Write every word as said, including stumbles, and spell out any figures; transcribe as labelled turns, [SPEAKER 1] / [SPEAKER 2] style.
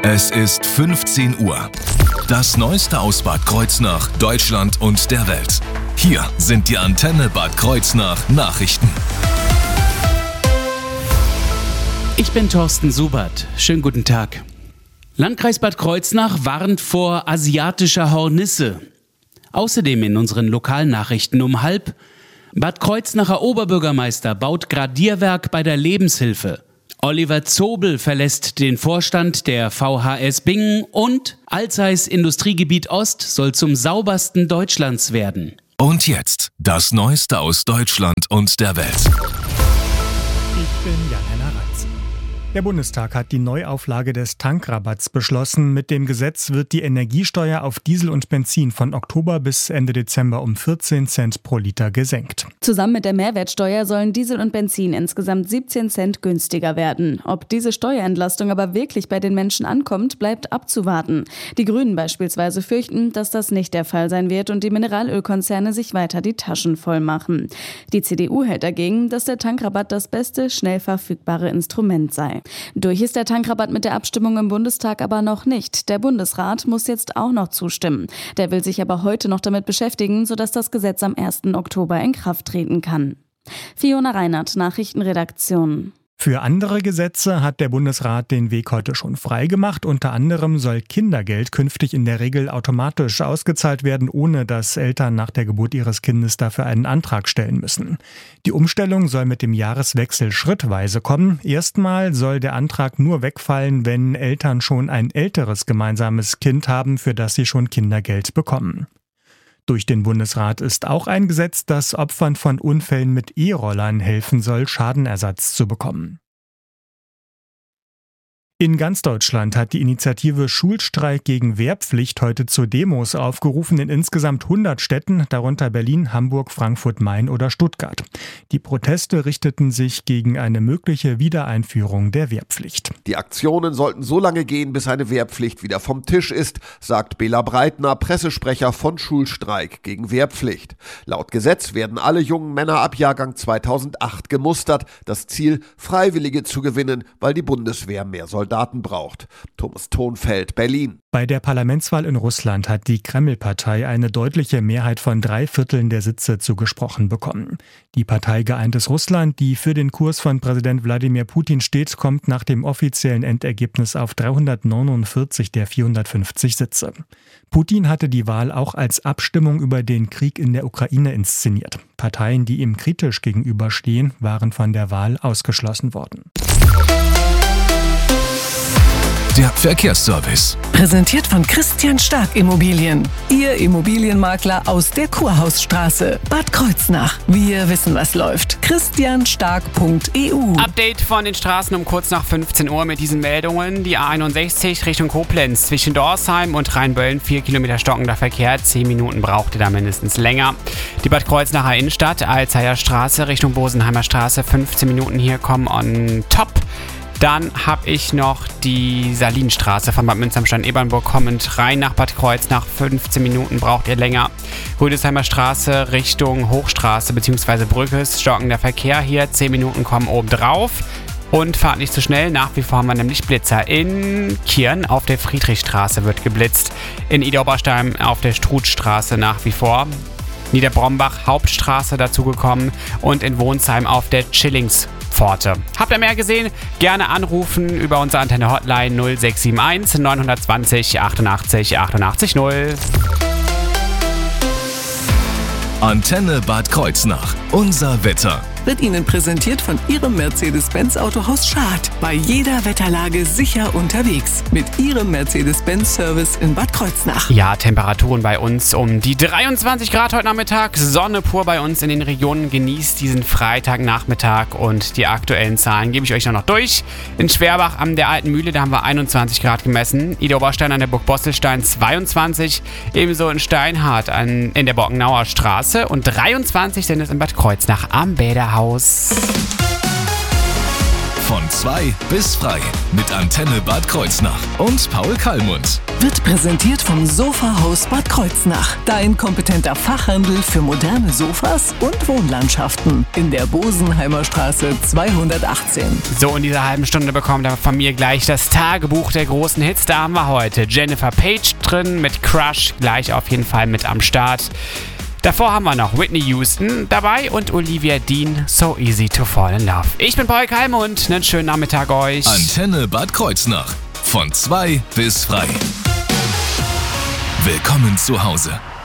[SPEAKER 1] Es ist fünfzehn Uhr. Das Neueste aus Bad Kreuznach, Deutschland und der Welt. Hier sind die Antenne Bad Kreuznach Nachrichten.
[SPEAKER 2] Ich bin Thorsten Subert. Schönen guten Tag. Landkreis Bad Kreuznach warnt vor asiatischer Hornisse. Außerdem in unseren Lokalnachrichten um halb: Bad Kreuznacher Oberbürgermeister baut Gradierwerk bei der Lebenshilfe. Oliver Zobel verlässt den Vorstand der V H S Bingen und Alzeis Industriegebiet Ost soll zum saubersten Deutschlands werden.
[SPEAKER 1] Und jetzt das Neueste aus Deutschland und der Welt.
[SPEAKER 3] Ich bin Jan-Henner Reitz. Der Bundestag hat die Neuauflage des Tankrabatts beschlossen. Mit dem Gesetz wird die Energiesteuer auf Diesel und Benzin von Oktober bis Ende Dezember um vierzehn Cent pro Liter gesenkt.
[SPEAKER 4] Zusammen mit der Mehrwertsteuer sollen Diesel und Benzin insgesamt siebzehn Cent günstiger werden. Ob diese Steuerentlastung aber wirklich bei den Menschen ankommt, bleibt abzuwarten. Die Grünen beispielsweise fürchten, dass das nicht der Fall sein wird und die Mineralölkonzerne sich weiter die Taschen voll machen. Die C D U hält dagegen, dass der Tankrabatt das beste, schnell verfügbare Instrument sei. Durch ist der Tankrabatt mit der Abstimmung im Bundestag aber noch nicht. Der Bundesrat muss jetzt auch noch zustimmen. Der will sich aber heute noch damit beschäftigen, sodass das Gesetz am ersten Oktober in Kraft treten kann. Fiona Reinhardt, Nachrichtenredaktion.
[SPEAKER 3] Für andere Gesetze hat der Bundesrat den Weg heute schon freigemacht. Unter anderem soll Kindergeld künftig in der Regel automatisch ausgezahlt werden, ohne dass Eltern nach der Geburt ihres Kindes dafür einen Antrag stellen müssen. Die Umstellung soll mit dem Jahreswechsel schrittweise kommen. Erstmal soll der Antrag nur wegfallen, wenn Eltern schon ein älteres gemeinsames Kind haben, für das sie schon Kindergeld bekommen. Durch den Bundesrat ist auch ein Gesetz, das Opfern von Unfällen mit E-Rollern helfen soll, Schadenersatz zu bekommen. In ganz Deutschland hat die Initiative Schulstreik gegen Wehrpflicht heute zu Demos aufgerufen, in insgesamt hundert Städten, darunter Berlin, Hamburg, Frankfurt, Main oder Stuttgart. Die Proteste richteten sich gegen eine mögliche Wiedereinführung der Wehrpflicht.
[SPEAKER 5] Die Aktionen sollten so lange gehen, bis eine Wehrpflicht wieder vom Tisch ist, sagt Bela Breitner, Pressesprecher von Schulstreik gegen Wehrpflicht. Laut Gesetz werden alle jungen Männer ab Jahrgang zweitausendacht gemustert. Das Ziel, Freiwillige zu gewinnen, weil die Bundeswehr mehr Soldaten Daten braucht. Thomas Thonfeld, Berlin.
[SPEAKER 3] Bei der Parlamentswahl in Russland hat die Kreml-Partei eine deutliche Mehrheit von drei Vierteln der Sitze zugesprochen bekommen. Die Partei Geeintes Russland, die für den Kurs von Präsident Wladimir Putin steht, kommt nach dem offiziellen Endergebnis auf dreihundertneunundvierzig der vierhundertfünfzig Sitze. Putin hatte die Wahl auch als Abstimmung über den Krieg in der Ukraine inszeniert. Parteien, die ihm kritisch gegenüberstehen, waren von der Wahl ausgeschlossen worden.
[SPEAKER 1] Der Verkehrsservice.
[SPEAKER 6] Präsentiert von Christian Stark Immobilien. Ihr Immobilienmakler aus der Kurhausstraße, Bad Kreuznach. Wir wissen, was läuft. christian stark punkt e u.
[SPEAKER 2] Update von den Straßen um kurz nach fünfzehn Uhr mit diesen Meldungen. Die A einundsechzig Richtung Koblenz zwischen Dorsheim und Rheinböllen. vier Kilometer stockender Verkehr. zehn Minuten braucht ihr da mindestens länger. Die Bad Kreuznacher Innenstadt, Alzeier Straße Richtung Bosenheimer Straße. fünfzehn Minuten hier kommen on top. Dann habe ich noch die Salinstraße von Bad Münz am Stein-Ebernburg kommend rein nach Bad Kreuznach. fünfzehn Minuten braucht ihr länger. Rüdesheimer Straße Richtung Hochstraße bzw. Brücke. Stockender Verkehr hier. zehn Minuten kommen oben drauf. Und fahrt nicht zu schnell. Nach wie vor haben wir nämlich Blitzer. In Kirn auf der Friedrichstraße wird geblitzt. In Idar-Oberstein auf der Struthstraße nach wie vor. Niederbrombach Hauptstraße dazugekommen. Und in Wohnsheim auf der Schillingspforte. Habt ihr mehr gesehen? Gerne anrufen über unsere Antenne Hotline null sechs sieben eins neun zwei null achtundachtzig achtundachtzig null.
[SPEAKER 1] Antenne Bad Kreuznach. Unser Wetter.
[SPEAKER 6] Wird Ihnen präsentiert von Ihrem Mercedes-Benz Autohaus Schad. Bei jeder Wetterlage sicher unterwegs. Mit Ihrem Mercedes-Benz-Service in Bad Kreuznach.
[SPEAKER 2] Ja, Temperaturen bei uns um die dreiundzwanzig Grad heute Nachmittag. Sonne pur bei uns in den Regionen. Genießt diesen Freitagnachmittag und die aktuellen Zahlen gebe ich euch noch durch. In Schwerbach an der Alten Mühle, da haben wir einundzwanzig Grad gemessen. Idar-Oberstein an der Burg Bostelstein zweiundzwanzig. Ebenso in Steinhardt an, in der Borkenauer Straße. Und dreiundzwanzig sind es in Bad Kreuznach am Bäderhaus.
[SPEAKER 1] Von zwei bis frei mit Antenne Bad Kreuznach und Paul Kallmund.
[SPEAKER 6] Wird präsentiert vom Sofahaus Bad Kreuznach. Dein kompetenter Fachhandel für moderne Sofas und Wohnlandschaften. In der Bosenheimer Straße zweihundertachtzehn.
[SPEAKER 2] So, in dieser halben Stunde bekommt er von mir gleich das Tagebuch der großen Hits. Da haben wir heute Jennifer Page drin mit Crush, gleich auf jeden Fall mit am Start. Davor haben wir noch Whitney Houston dabei und Olivia Dean, So Easy to Fall in Love. Ich bin Paul Kallmund, einen schönen Nachmittag euch.
[SPEAKER 1] Antenne Bad Kreuznach. Von zwei bis frei. Willkommen zu Hause.